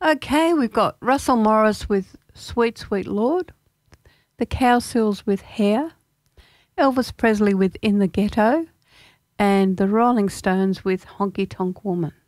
Okay, we've got Russell Morris with Sweet Sweet Lord, the Cowsills with Hair, Elvis Presley with In the Ghetto, and the Rolling Stones with Honky Tonk Woman.